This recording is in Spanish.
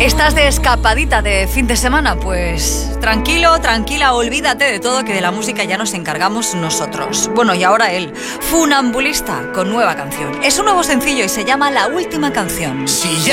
¿Estás de escapadita de fin de semana? Pues tranquilo, tranquila, olvídate de todo, que de la música ya nos encargamos nosotros. Bueno, y ahora él, Funambulista, con nueva canción. Es un nuevo sencillo y se llama La Última Canción. Si ya